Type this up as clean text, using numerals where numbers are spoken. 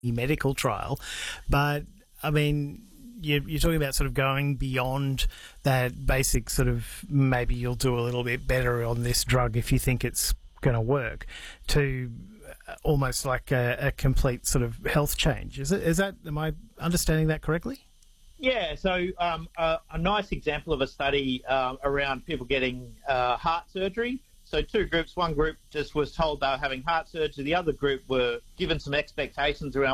medical trial. But, I mean, you're talking about sort of going beyond that basic sort of maybe you'll do a little bit better on this drug if you think it's going to work, to almost like a complete sort of health change. Is that, am I understanding that correctly? Yeah, so a nice example of a study around people getting heart surgery. So two groups. One group just was told they were having heart surgery. The other group were given some expectations around